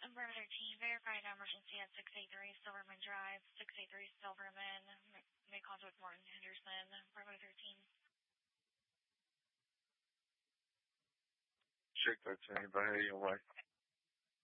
Bravo 13, verify an emergency at 683 Silverman Drive, 683 Silverman. Make contact with Morton Henderson, Bravo 13. Check that to anybody away.